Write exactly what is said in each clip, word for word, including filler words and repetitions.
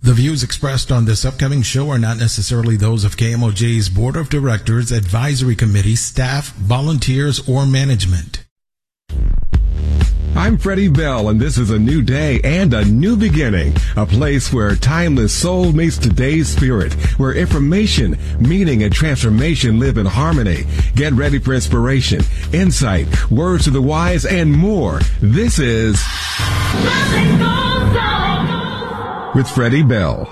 The views expressed on this upcoming show are not necessarily those of K M O J's Board of Directors, Advisory Committee, staff, volunteers, or management. I'm Freddie Bell, and this is a new day and a new beginning, a place where timeless soul meets today's spirit, where information, meaning, and transformation live in harmony. Get ready for inspiration, insight, words to the wise, and more. This is with Freddie Bell.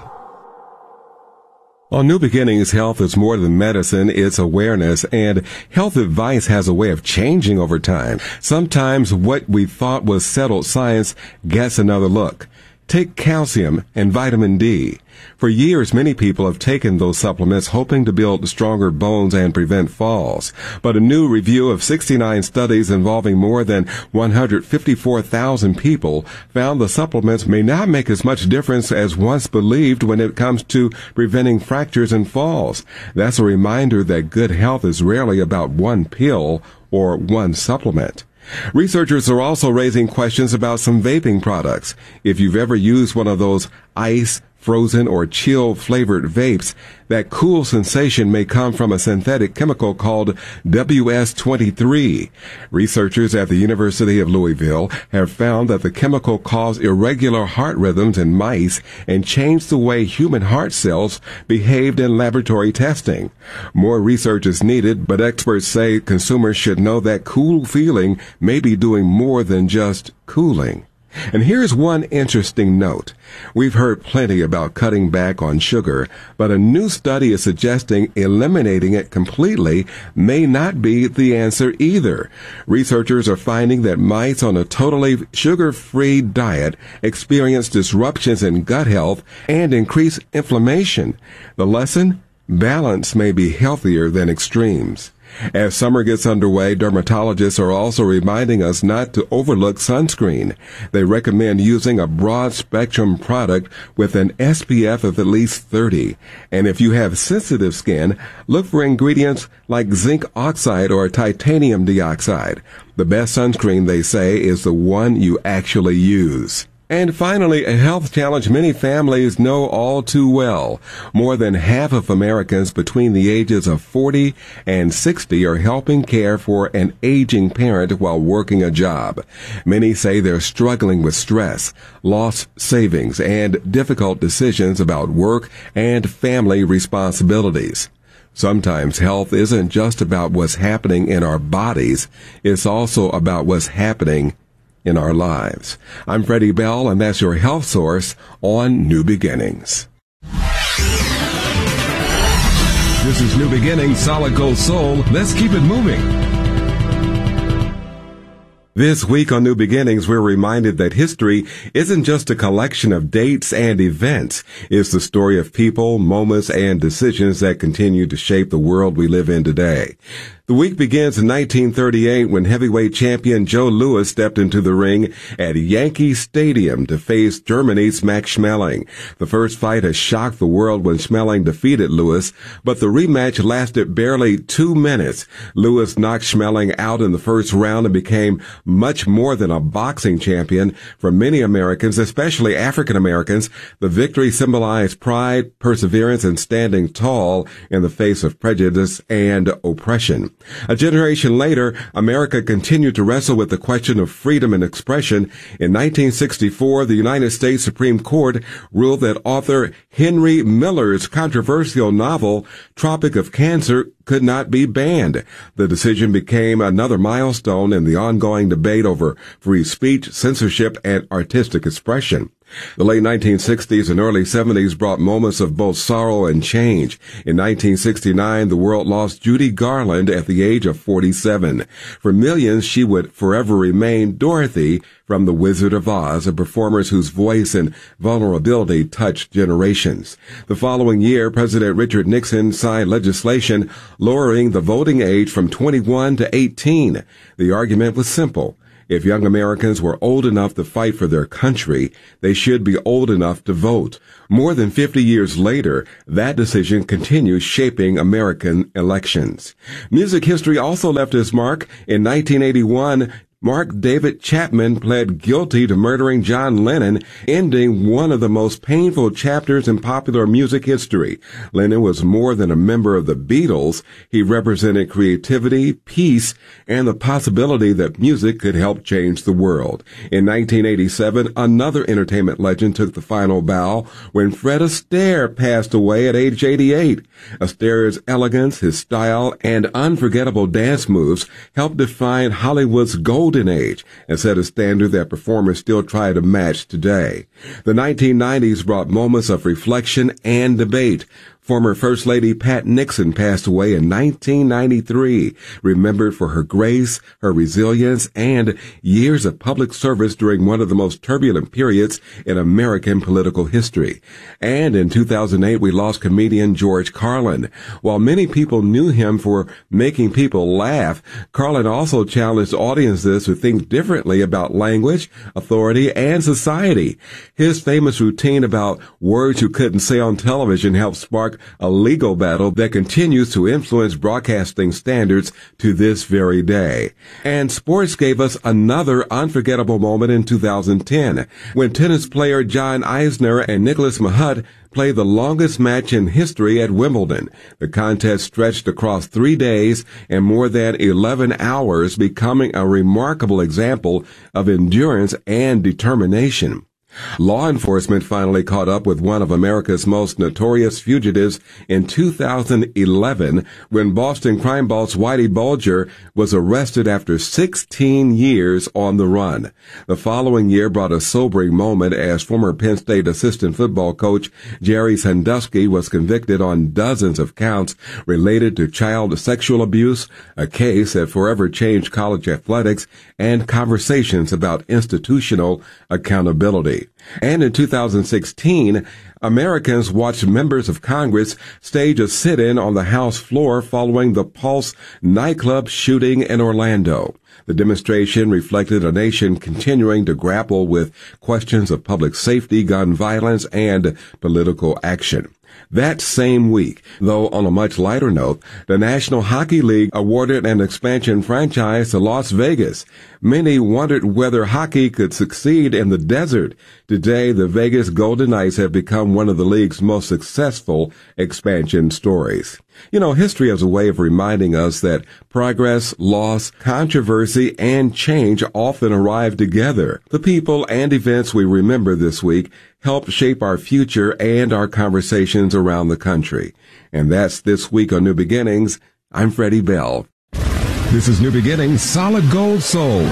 On New Beginnings, health is more than medicine, it's awareness, and health advice has a way of changing over time. Sometimes what we thought was settled science gets another look. Take calcium and vitamin D. For years, many people have taken those supplements hoping to build stronger bones and prevent falls. But a new review of sixty-nine studies involving more than one hundred fifty-four thousand people found the supplements may not make as much difference as once believed when it comes to preventing fractures and falls. That's a reminder that good health is rarely about one pill or one supplement. Researchers are also raising questions about some vaping products. If you've ever used one of those ice, frozen, or chill flavored vapes, that cool sensation may come from a synthetic chemical called W S twenty-three. Researchers at the University of Louisville have found that the chemical caused irregular heart rhythms in mice and changed the way human heart cells behaved in laboratory testing. More research is needed, but experts say consumers should know that cool feeling may be doing more than just cooling. And here's one interesting note. We've heard plenty about cutting back on sugar, but a new study is suggesting eliminating it completely may not be the answer either. Researchers are finding that mice on a totally sugar-free diet experience disruptions in gut health and increase inflammation. The lesson? Balance may be healthier than extremes. As summer gets underway, dermatologists are also reminding us not to overlook sunscreen. They recommend using a broad-spectrum product with an S P F of at least thirty. And if you have sensitive skin, look for ingredients like zinc oxide or titanium dioxide. The best sunscreen, they say, is the one you actually use. And finally, a health challenge many families know all too well. More than half of Americans between the ages of forty and sixty are helping care for an aging parent while working a job. Many say they're struggling with stress, lost savings, and difficult decisions about work and family responsibilities. Sometimes health isn't just about what's happening in our bodies, it's also about what's happening in our lives. I'm Freddie Bell, and that's your health source on New Beginnings. This is New Beginnings, Solid Gold Soul. Let's keep it moving. This week on New Beginnings, we're reminded that history isn't just a collection of dates and events. It's the story of people, moments, and decisions that continue to shape the world we live in today. The week begins in nineteen thirty-eight when heavyweight champion Joe Louis stepped into the ring at Yankee Stadium to face Germany's Max Schmeling. The first fight has shocked the world when Schmeling defeated Louis, but the rematch lasted barely two minutes. Louis knocked Schmeling out in the first round and became much more than a boxing champion. For many Americans, especially African Americans, the victory symbolized pride, perseverance, and standing tall in the face of prejudice and oppression. A generation later, America continued to wrestle with the question of freedom and expression. In nineteen sixty-four, the United States Supreme Court ruled that author Henry Miller's controversial novel, Tropic of Cancer, could not be banned. The decision became another milestone in the ongoing debate over free speech, censorship, and artistic expression. The late nineteen sixties and early seventies brought moments of both sorrow and change. In nineteen sixty-nine, the world lost Judy Garland at the age of forty-seven. For millions, she would forever remain Dorothy from The Wizard of Oz, a performer whose voice and vulnerability touched generations. The following year, President Richard Nixon signed legislation lowering the voting age from twenty-one to eighteen. The argument was simple. If young Americans were old enough to fight for their country, they should be old enough to vote. More than fifty years later, that decision continues shaping American elections. Music history also left its mark. In nineteen eighty-one, Mark David Chapman pled guilty to murdering John Lennon, ending one of the most painful chapters in popular music history. Lennon was more than a member of the Beatles. He represented creativity, peace, and the possibility that music could help change the world. In nineteen eighty-seven, another entertainment legend took the final bow when Fred Astaire passed away at age eighty-eight. Astaire's elegance, his style, and unforgettable dance moves helped define Hollywood's golden age and set a standard that performers still try to match today. The nineteen nineties brought moments of reflection and debate. Former First Lady Pat Nixon passed away in nineteen ninety-three, remembered for her grace, her resilience, and years of public service during one of the most turbulent periods in American political history. And in two thousand eight, we lost comedian George Carlin. While many people knew him for making people laugh, Carlin also challenged audiences to think differently about language, authority, and society. His famous routine about words you couldn't say on television helped spark a legal battle that continues to influence broadcasting standards to this very day. And sports gave us another unforgettable moment in two thousand ten when tennis player John Isner and Nicholas Mahut played the longest match in history at Wimbledon. The contest stretched across three days and more than eleven hours, becoming a remarkable example of endurance and determination. Law enforcement finally caught up with one of America's most notorious fugitives in two thousand eleven when Boston crime boss Whitey Bulger was arrested after sixteen years on the run. The following year brought a sobering moment as former Penn State assistant football coach Jerry Sandusky was convicted on dozens of counts related to child sexual abuse, a case that forever changed college athletics and conversations about institutional accountability. And in two thousand sixteen, Americans watched members of Congress stage a sit-in on the House floor following the Pulse nightclub shooting in Orlando. The demonstration reflected a nation continuing to grapple with questions of public safety, gun violence, and political action. That same week, though on a much lighter note, the National Hockey League awarded an expansion franchise to Las Vegas. Many wondered whether hockey could succeed in the desert. Today, the Vegas Golden Knights have become one of the league's most successful expansion stories. You know, history has a way of reminding us that progress, loss, controversy, and change often arrive together. The people and events we remember this week help shape our future and our conversations around the country. And that's This Week on New Beginnings. I'm Freddie Bell. This is New Beginnings, Solid Gold Soul.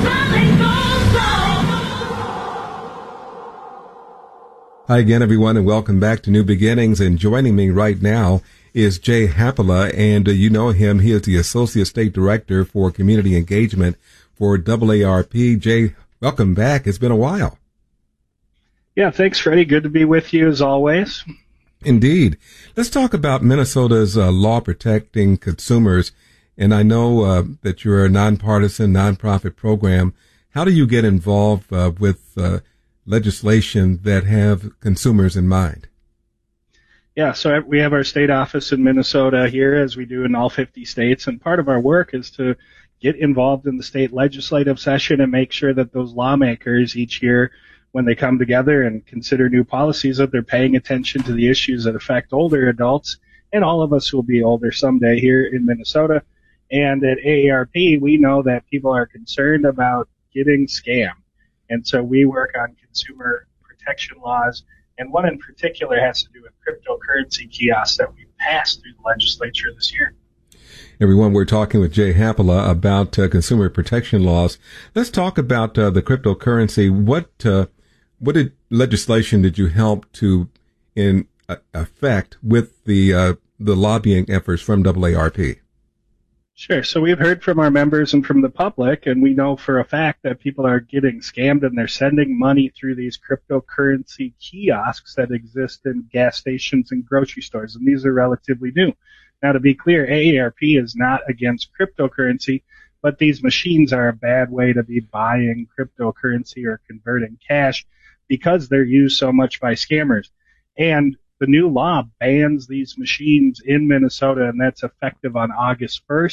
Hi again, everyone, and welcome back to New Beginnings. And joining me right now is Jay Hapola, and uh, you know him. He is the Associate State Director for Community Engagement for A A R P. Jay, welcome back. It's been a while. Yeah, thanks, Freddie. Good to be with you as always. Indeed. Let's talk about Minnesota's uh, law protecting consumers. And I know uh, that you're a nonpartisan, nonprofit program. How do you get involved uh, with uh, legislation that have consumers in mind? Yeah, so we have our state office in Minnesota here, as we do in all fifty states, and part of our work is to get involved in the state legislative session and make sure that those lawmakers each year, when they come together and consider new policies, that they're paying attention to the issues that affect older adults and all of us who will be older someday here in Minnesota. And at A A R P, we know that people are concerned about getting scammed. And so we work on consumer protection laws, and one in particular has to do with cryptocurrency kiosks that we passed through the legislature this year. Everyone, we're talking with Jay Hapola about uh, consumer protection laws. Let's talk about uh, the cryptocurrency. What uh, what did legislation did you help to in uh, effect with the uh, the lobbying efforts from A A R P? Sure. So we've heard from our members and from the public, and we know for a fact that people are getting scammed and they're sending money through these cryptocurrency kiosks that exist in gas stations and grocery stores, and these are relatively new. Now, to be clear, A A R P is not against cryptocurrency, but these machines are a bad way to be buying cryptocurrency or converting cash because they're used so much by scammers. And the new law bans these machines in Minnesota, and that's effective on August first.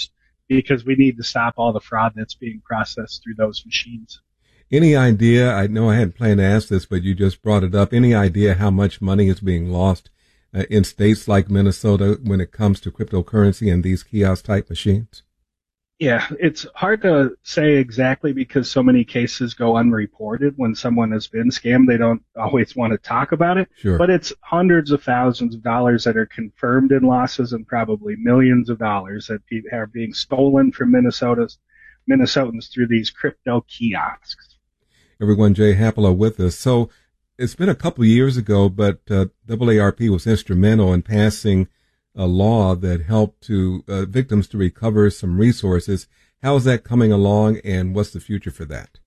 because we need to stop all the fraud that's being processed through those machines. Any idea, I know I hadn't planned to ask this, but you just brought it up, any idea how much money is being lost uh, in states like Minnesota when it comes to cryptocurrency and these kiosk-type machines? Yeah, it's hard to say exactly because so many cases go unreported. When someone has been scammed, they don't always want to talk about it. Sure. But it's hundreds of thousands of dollars that are confirmed in losses and probably millions of dollars that are being stolen from Minnesota's, Minnesotans through these crypto kiosks. Everyone, Jay Hapola with us. So it's been a couple of years ago, but uh, A A R P was instrumental in passing a law that helped to uh, victims to recover some resources. How is that coming along, and what's the future for that?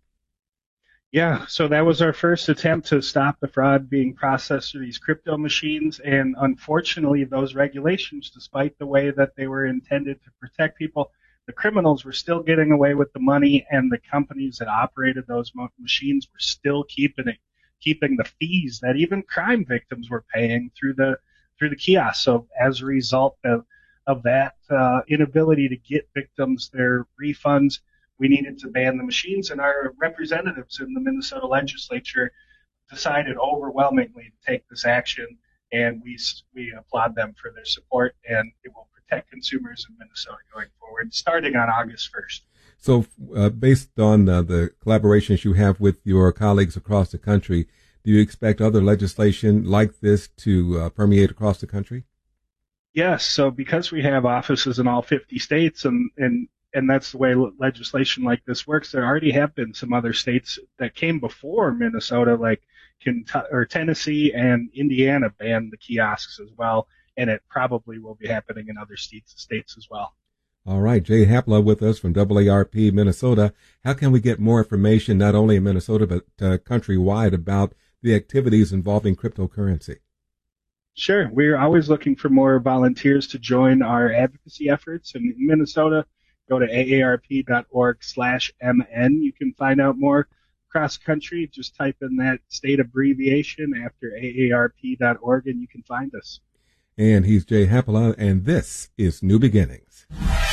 Yeah, so that was our first attempt to stop the fraud being processed through these crypto machines, and unfortunately those regulations, despite the way that they were intended to protect people, the criminals were still getting away with the money, and the companies that operated those machines were still keeping it, keeping the fees that even crime victims were paying through the through the kiosk. So as a result of, of that uh, inability to get victims their refunds, we needed to ban the machines, and our representatives in the Minnesota legislature decided overwhelmingly to take this action, and we we applaud them for their support, and it will protect consumers in Minnesota going forward, starting on August first. So uh, based on uh, the collaborations you have with your colleagues across the country, do you expect other legislation like this to uh, permeate across the country? Yes. So because we have offices in all fifty states, and, and, and that's the way legislation like this works, there already have been some other states that came before Minnesota, like Kentucky, or Tennessee and Indiana banned the kiosks as well, and it probably will be happening in other states, states as well. All right. Jay Hapola with us from A A R P Minnesota. How can we get more information, not only in Minnesota, but uh, countrywide, about the activities involving cryptocurrency? Sure. We're always looking for more volunteers to join our advocacy efforts. In Minnesota, go to A A R P dot org slash M N. You can find out more across country. Just type in that state abbreviation after A A R P dot org and you can find us. And he's Jay Hapola, and this is New Beginnings.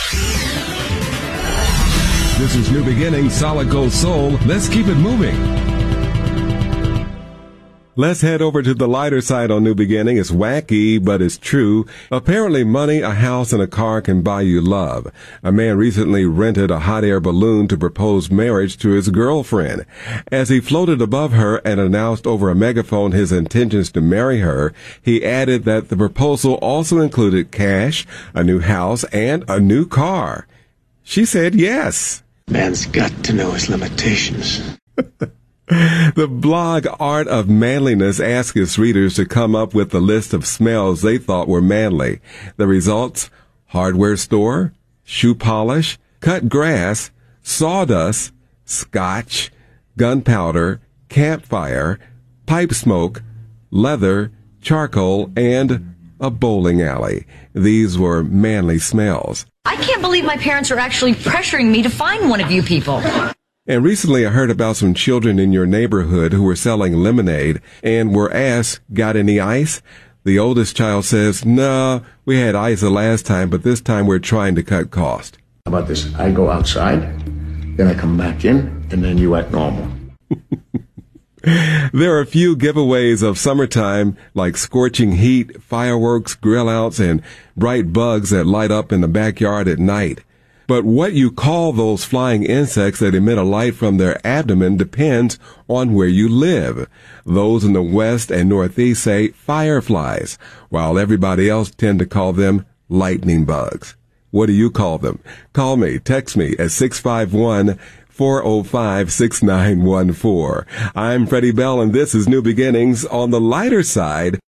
This is New Beginnings, Solid Gold Soul. Let's keep it moving. Let's head over to the lighter side on New Beginning. It's wacky, but it's true. Apparently, money, a house, and a car can buy you love. A man recently rented a hot air balloon to propose marriage to his girlfriend. As he floated above her and announced over a megaphone his intentions to marry her, he added that the proposal also included cash, a new house, and a new car. She said yes. Man's got to know his limitations. The blog Art of Manliness asked its readers to come up with a list of smells they thought were manly. The results: hardware store, shoe polish, cut grass, sawdust, scotch, gunpowder, campfire, pipe smoke, leather, charcoal, and a bowling alley. These were manly smells. I can't believe my parents are actually pressuring me to find one of you people. And recently I heard about some children in your neighborhood who were selling lemonade and were asked, got any ice? The oldest child says, no, we had ice the last time, but this time we're trying to cut cost. How about this? I go outside, then I come back in, and then you act normal. There are a few giveaways of summertime, like scorching heat, fireworks, grill outs, and bright bugs that light up in the backyard at night. But what you call those flying insects that emit a light from their abdomen depends on where you live. Those in the west and northeast say fireflies, while everybody else tend to call them lightning bugs. What do you call them? Call me, text me at six five one, four oh five, six nine one four. I'm Freddie Bell, and this is New Beginnings. On the lighter side,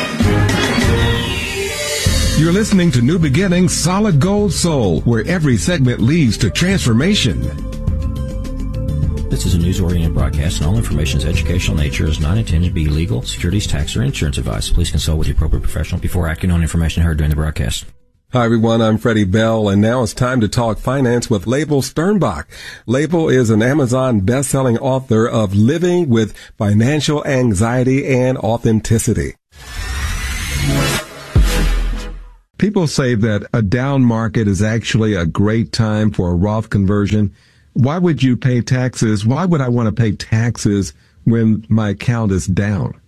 you're listening to New Beginnings, Solid Gold Soul, where every segment leads to transformation. This is a news-oriented broadcast, and all information is educational nature, is not intended to be legal, securities, tax, or insurance advice. Please consult with the appropriate professional before acting on information heard during the broadcast. Hi, everyone. I'm Freddie Bell, and now it's time to talk finance with Label Sternbach. Label is an Amazon best-selling author of Living with Financial Anxiety and Authenticity. People say that a down market is actually a great time for a Roth conversion. Why would you pay taxes? Why would I want to pay taxes when my account is down?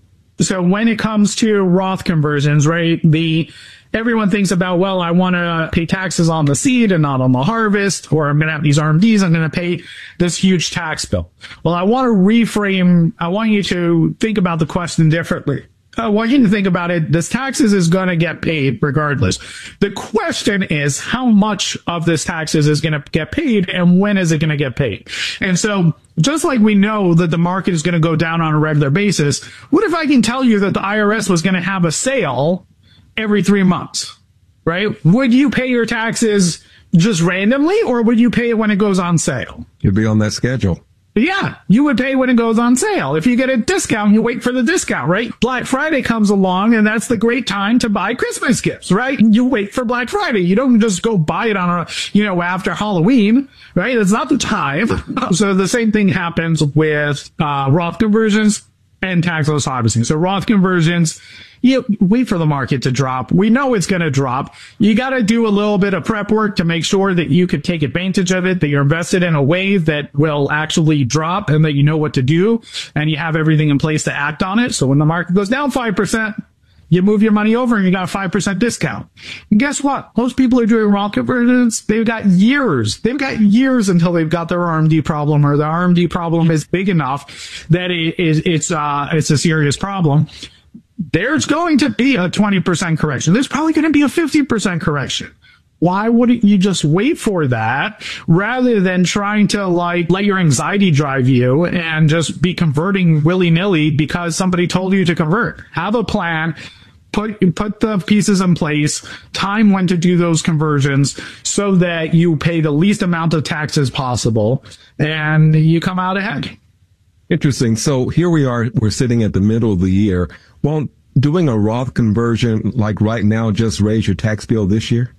So when it comes to Roth conversions, right, the everyone thinks about, well, I want to pay taxes on the seed and not on the harvest, or I'm going to have these R M Ds, I'm going to pay this huge tax bill. Well, I want to reframe, I want you to think about the question differently. I want you to think about it. This taxes is going to get paid regardless. The question is how much of this taxes is going to get paid and when is it going to get paid? And so just like we know that the market is going to go down on a regular basis, what if I can tell you that the I R S was going to have a sale every three months, right? Would you pay your taxes just randomly or would you pay it when it goes on sale? You'd be on that schedule. Yeah, you would pay when it goes on sale. If you get a discount, you wait for the discount, right? Black Friday comes along, and that's the great time to buy Christmas gifts, right? You wait for Black Friday. You don't just go buy it on a, you know, after Halloween, right? It's not the time. So the same thing happens with uh Roth conversions and tax-less harvesting. So Roth conversions, you wait for the market to drop. We know it's going to drop. You got to do a little bit of prep work to make sure that you could take advantage of it, that you're invested in a way that will actually drop and that you know what to do and you have everything in place to act on it. So when the market goes down five percent, you move your money over and you got a five percent discount. And guess what? Most people are doing Roth conversions. They've got years. They've got years until they've got their R M D problem or the R M D problem is big enough that it is, it's, uh, it's a serious problem. There's going to be a twenty percent correction. There's probably going to be a fifty percent correction. Why wouldn't you just wait for that rather than trying to like let your anxiety drive you and just be converting willy-nilly because somebody told you to convert? Have a plan. Put, put the pieces in place, time when to do those conversions so that you pay the least amount of taxes possible and you come out ahead. Interesting. So here we are, we're sitting at the middle of the year. Won't doing a Roth conversion like right now just raise your tax bill this year?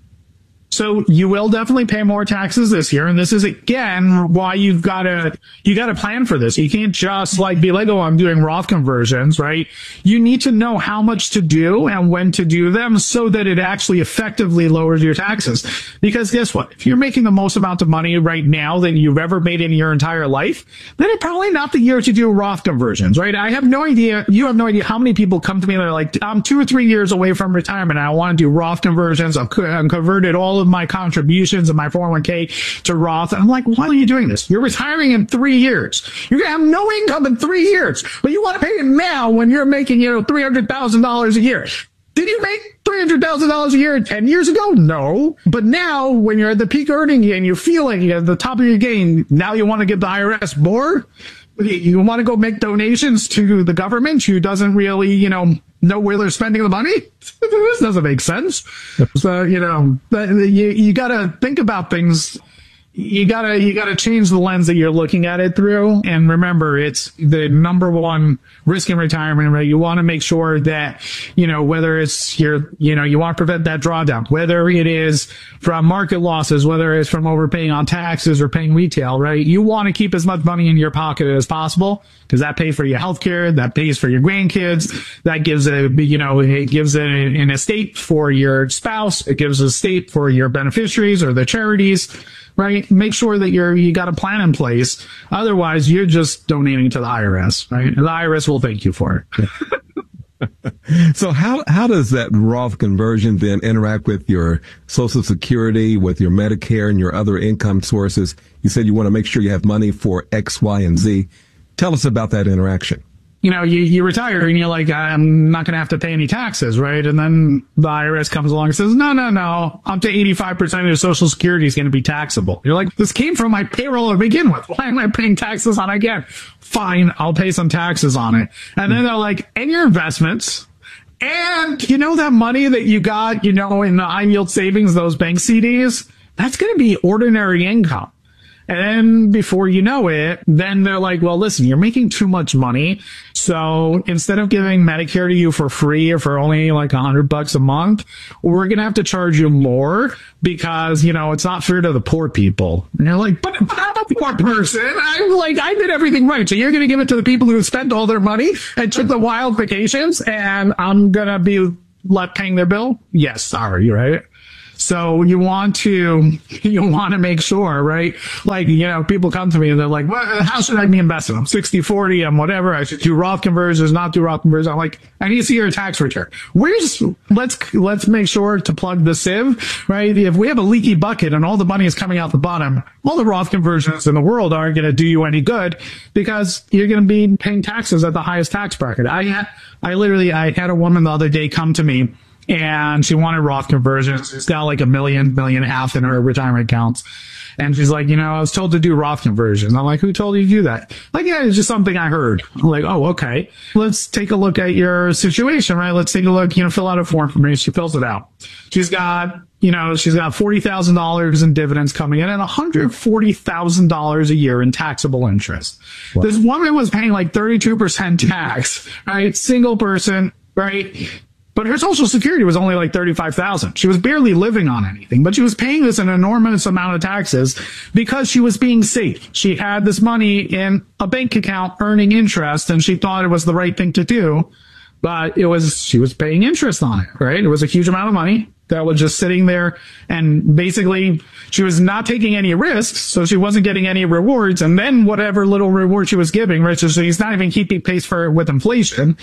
So you will definitely pay more taxes this year. And this is, again, why you've got to, you got to plan for this. You can't just like be like, oh, I'm doing Roth conversions, right? You need to know how much to do and when to do them so that it actually effectively lowers your taxes. Because guess what? If you're making the most amount of money right now that you've ever made in your entire life, then it's probably not the year to do Roth conversions, right? I have no idea. You have no idea how many people come to me and they're like, I'm two or three years away from retirement and I want to do Roth conversions. I've, I've converted all of my contributions and my four oh one k to Roth. And I'm like, why are you doing this? You're retiring in three years. You're going to have no income in three years, but you want to pay it now when you're making, you know, three hundred thousand dollars a year. Did you make three hundred thousand dollars a year ten years ago? No. But now when you're at the peak earning and you're feeling you're at the top of your game, now you want to give the I R S more? You want to go make donations to the government who doesn't really, you know, know where they're spending the money? This doesn't make sense. So, you know, you, you got to think about things. You gotta, you gotta change the lens that you're looking at it through. And remember, it's the number one risk in retirement, right? You want to make sure that, you know, whether it's your, you know, you want to prevent that drawdown, whether it is from market losses, whether it's from overpaying on taxes or paying retail, right? You want to keep as much money in your pocket as possible because that pays for your health care, that pays for your grandkids, that gives a, you know, it gives a, an estate for your spouse, it gives an estate for your beneficiaries or the charities. Right? Make sure that you're, you got a plan in place. Otherwise, you're just donating to the I R S, right? And the I R S will thank you for it. So how, how does that Roth conversion then interact with your Social Security, with your Medicare and your other income sources? You said you want to make sure you have money for X, Y, and Z. Tell us about that interaction. You know, you, you retire and you're like, I'm not going to have to pay any taxes, right? And then the I R S comes along and says, no, no, no, up to eighty-five percent of your Social Security is going to be taxable. You're like, this came from my payroll to begin with. Why am I paying taxes on it again? Fine, I'll pay some taxes on it. And then they're like, and your investments, and you know that money that you got, you know, in the high yield savings, those bank C Ds, that's going to be ordinary income. And then before you know it, then they're like, well, listen, you're making too much money. So instead of giving Medicare to you for free or for only like a hundred bucks a month, we're going to have to charge you more because, you know, it's not fair to the poor people. And you're like, but, but I'm a poor person. I'm like, I did everything right. So you're going to give it to the people who spent all their money and took the wild vacations and I'm going to be left paying their bill? Yes, sorry, right? So you want to, you want to make sure, right? Like, you know, people come to me and they're like, well, how should I be invested? I'm sixty forty, I'm whatever. I should do Roth conversions, not do Roth conversions. I'm like, I need to see your tax return. Where's, let's, let's make sure to plug the sieve, right? If we have a leaky bucket and all the money is coming out the bottom, all the Roth conversions in the world aren't going to do you any good because you're going to be paying taxes at the highest tax bracket. I had, I literally, I had a woman the other day come to me, and she wanted Roth conversions. She's got like a million, million and a half in her retirement accounts. And she's like, you know, I was told to do Roth conversions. I'm like, who told you to do that? Like, yeah, it's just something I heard. I'm like, oh, okay. Let's take a look at your situation, right? Let's take a look, you know, fill out a form for me. She fills it out. She's got, you know, she's got forty thousand dollars in dividends coming in and one hundred forty thousand dollars a year in taxable interest. Wow. This woman was paying like thirty-two percent tax, right? Single person, right? But her Social Security was only like thirty-five thousand dollars. She was barely living on anything, but she was paying this an enormous amount of taxes because she was being safe. She had this money in a bank account earning interest, and she thought it was the right thing to do, but it was, she was paying interest on it, right? It was a huge amount of money that was just sitting there, and basically she was not taking any risks, so she wasn't getting any rewards, and then whatever little reward she was giving, right, so she's not even keeping pace for with inflation,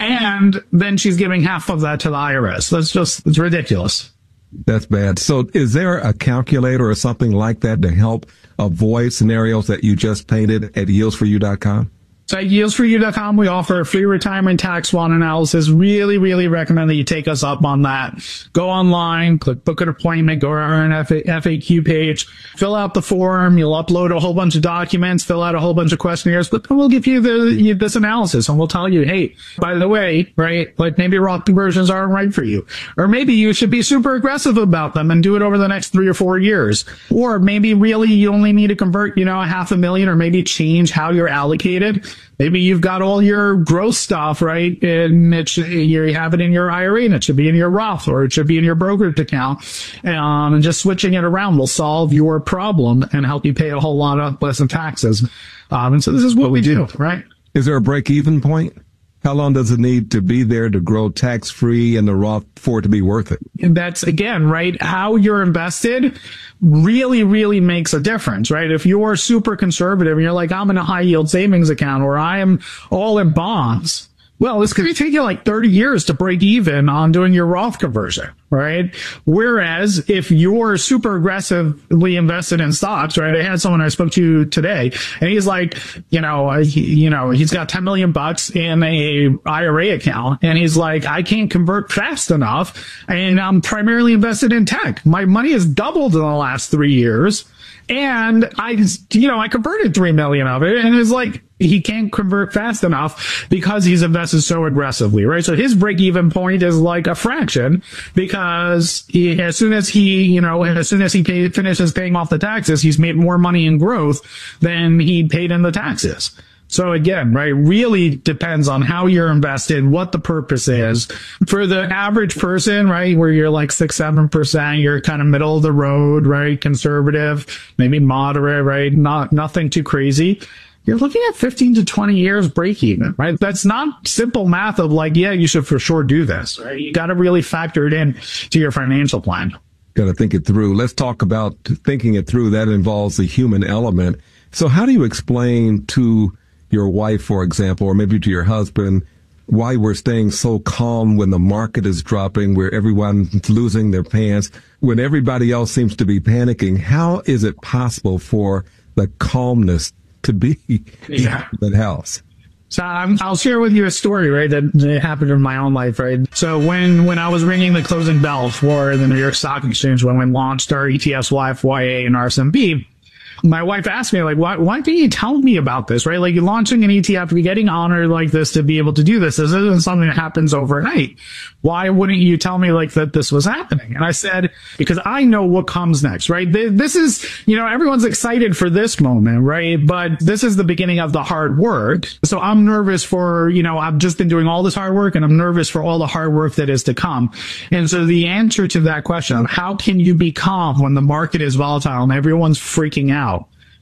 and then she's giving half of that to the I R S. That's just, it's ridiculous. That's bad. So is there a calculator or something like that to help avoid scenarios that you just painted at yields for you dot com? So at yields for you dot com, we offer a free retirement tax SWOT analysis. Really, really recommend that you take us up on that. Go online, click book an appointment, go to our F A Q page, fill out the form. You'll upload a whole bunch of documents, fill out a whole bunch of questionnaires, but then we'll give you the, you, this analysis, and we'll tell you, hey, by the way, right, like maybe Roth conversions aren't right for you. Or maybe you should be super aggressive about them and do it over the next three or four years. Or maybe really you only need to convert, you know, a half a million, or maybe change how you're allocated. Maybe you've got all your growth stuff, right? And it should, you have it in your I R A, and it should be in your Roth, or it should be in your brokerage account. Um, and just switching it around will solve your problem and help you pay a whole lot of less in taxes. Um, and so this is what we do, right? Is there a break-even point? How long does it need to be there to grow tax-free in the Roth for it to be worth it? And that's, again, right, how you're invested really, really makes a difference, right? If you're super conservative and you're like, I'm in a high-yield savings account, or I am all in bonds, well, it's going to take you like thirty years to break even on doing your Roth conversion, right? Whereas if you're super aggressively invested in stocks, right? I had someone I spoke to today, and he's like, you know, he, you know, he's got ten million bucks in a I R A account, and he's like, I can't convert fast enough, and I'm primarily invested in tech. My money has doubled in the last three years. And I, you know, I converted three million of it, and it's like, he can't convert fast enough because he's invested so aggressively, right? So his break-even point is like a fraction, because he, as soon as he, you know, as soon as he pay, finishes paying off the taxes, he's made more money in growth than he paid in the taxes. So again, right, really depends on how you're invested, what the purpose is. For the average person, right, where you're like six, seven percent, you're kind of middle of the road, right, conservative, maybe moderate, right, not, nothing too crazy. You're looking at fifteen to twenty years break even, right? That's not simple math of like, yeah, you should for sure do this, right? You got to really factor it in to your financial plan. Got to think it through. Let's talk about thinking it through. That involves the human element. So how do you explain to your wife, for example, or maybe to your husband, why we're staying so calm when the market is dropping, where everyone's losing their pants, when everybody else seems to be panicking? How is it possible for the calmness to be yeah. in the house? So um, I'll share with you a story, right, that happened in my own life, right? So when, when I was ringing the closing bell for the New York Stock Exchange, when we launched our E T Fs, Y F Y A and R S M B, my wife asked me, like, why, why didn't you tell me about this, right? Like, you're launching an E T F, you're getting honored like this to be able to do this. This isn't something that happens overnight. Why wouldn't you tell me, like, that this was happening? And I said, because I know what comes next, right? This is, you know, everyone's excited for this moment, right? But this is the beginning of the hard work. So I'm nervous for, you know, I've just been doing all this hard work, and I'm nervous for all the hard work that is to come. And so the answer to that question of how can you be calm when the market is volatile and everyone's freaking out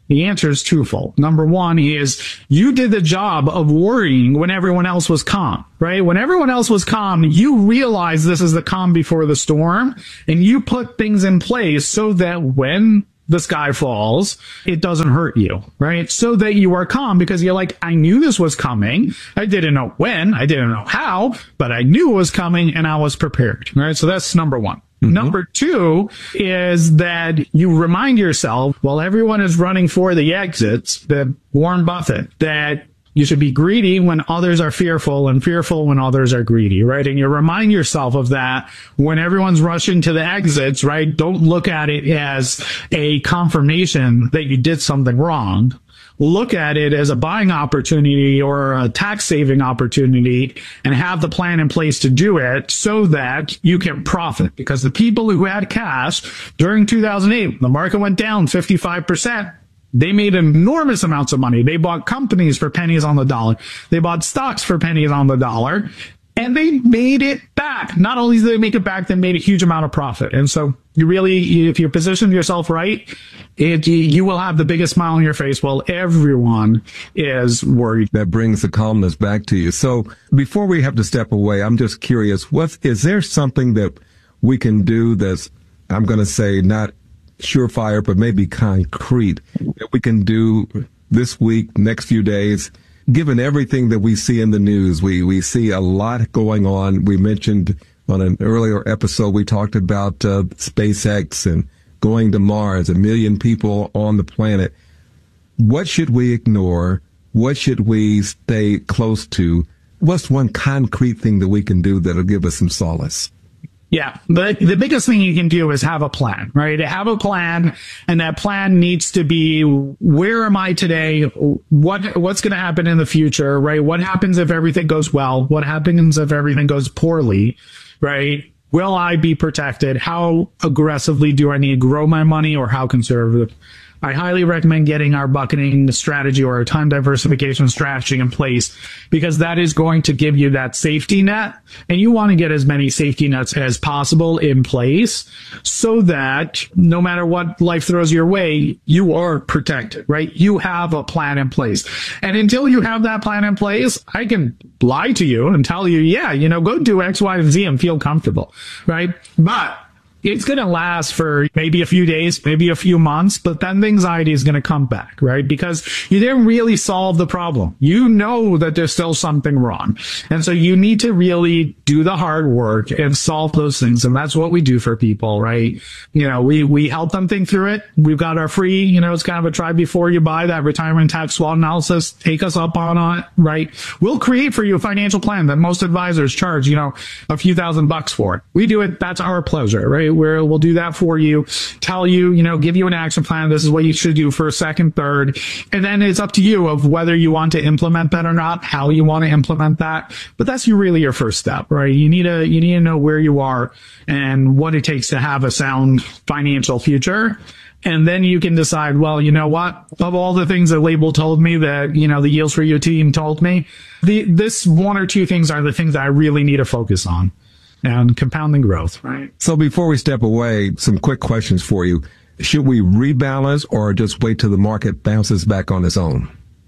The answer is twofold. Number one is you did the job of worrying when everyone else was calm, right? When everyone else was calm, you realized this is the calm before the storm, and you put things in place so that when the sky falls, it doesn't hurt you, right? So that you are calm because you're like, I knew this was coming. I didn't know when, I didn't know how, but I knew it was coming and I was prepared, right? So that's number one. Mm-hmm. Number two is that you remind yourself, while everyone is running for the exits, that Warren Buffett, that you should be greedy when others are fearful and fearful when others are greedy, right? And you remind yourself of that when everyone's rushing to the exits, right? Don't look at it as a confirmation that you did something wrong. Look at it as a buying opportunity or a tax saving opportunity and have the plan in place to do it so that you can profit. Because the people who had cash during two thousand eight, the market went down fifty-five percent. They made enormous amounts of money. They bought companies for pennies on the dollar. They bought stocks for pennies on the dollar. And they made it back. Not only did they make it back, they made a huge amount of profit. And so you really, if you position yourself right, it, you will have the biggest smile on your face while everyone is worried. That brings the calmness back to you. So before we have to step away, I'm just curious, what, is there something that we can do that's, I'm going to say, not surefire, but maybe concrete that we can do this week, next few days? Given everything that we see in the news, we, we see a lot going on. We mentioned on an earlier episode, we talked about uh, SpaceX and going to Mars, a million people on the planet. What should we ignore? What should we stay close to? What's one concrete thing that we can do that'll give us some solace? Yeah, but the biggest thing you can do is have a plan, right? Have a plan, and that plan needs to be, where am I today? What what's going to happen in the future, right? What happens if everything goes well? What happens if everything goes poorly, right? Will I be protected? How aggressively do I need to grow my money, or how conservative? I highly recommend getting our bucketing strategy or our time diversification strategy in place, because that is going to give you that safety net. And you want to get as many safety nets as possible in place so that no matter what life throws your way, you are protected, right? You have a plan in place. And until you have that plan in place, I can lie to you and tell you, yeah, you know, go do X, Y, and Z and feel comfortable, right? But it's going to last for maybe a few days, maybe a few months, but then the anxiety is going to come back, right? Because you didn't really solve the problem. You know that there's still something wrong. And so you need to really do the hard work and solve those things. And that's what we do for people, right? You know, we, we help them think through it. We've got our free, you know, it's kind of a try before you buy, that retirement tax SWOT analysis. Take us up on it, right? We'll create for you a financial plan that most advisors charge, you know, a few thousand bucks for it. We do it. That's our pleasure, right? Where we'll do that for you, tell you, you know, give you an action plan. This is what you should do for a second, third. And then it's up to you of whether you want to implement that or not, how you want to implement that. But that's your, really your first step, right? You need to, you need to know where you are and what it takes to have a sound financial future. And then you can decide, well, you know what? Of all the things that Label told me, that, you know, the Yields for You team told me, the, this one or two things are the things that I really need to focus on. And compounding growth, right? So before we step away, some quick questions for you. Should we rebalance or just wait till the market bounces back on its own?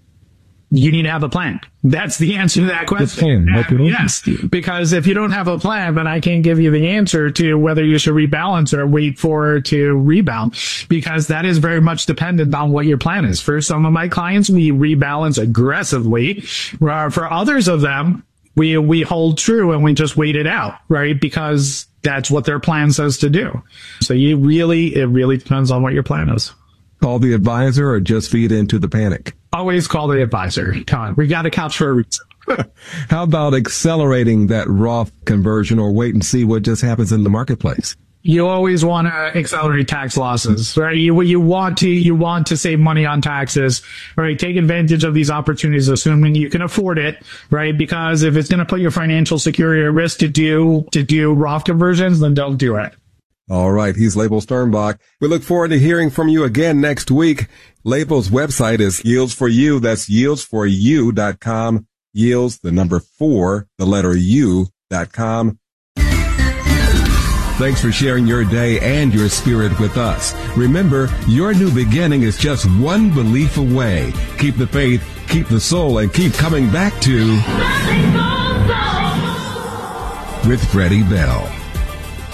You need to have a plan. That's the answer to that question. The plan. Uh, yes, because if you don't have a plan, then I can't give you the answer to whether you should rebalance or wait for it to rebound, because that is very much dependent on what your plan is. For some of my clients, we rebalance aggressively. For others of them, we we hold true and we just wait it out, right? Because that's what their plan says to do. So you really, it really depends on what your plan is. Call the advisor or just feed into the panic? Always call the advisor. Come on, we got a couch for a reason. How about accelerating that Roth conversion, or wait and see what just happens in the marketplace? You always want to accelerate tax losses, right? You, you want to, you want to save money on taxes, right? Take advantage of these opportunities, assuming you can afford it, right? Because if it's going to put your financial security at risk to do, to do Roth conversions, then don't do it. All right. He's Label Sternbach. We look forward to hearing from you again next week. Label's website is Yields for You. That's yields for you dot com. Yields, the number four, the letter U dot com. Thanks for sharing your day and your spirit with us. Remember, your new beginning is just one belief away. Keep the faith, keep the soul, and keep coming back to with Freddie Bell.